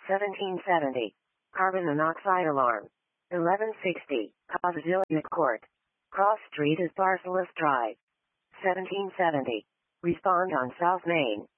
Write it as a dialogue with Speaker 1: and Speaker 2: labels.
Speaker 1: 1770. Carbon monoxide alarm. 1160. Causatility Court. Cross Street is Barcelos Drive. 1770. Respond on South Main.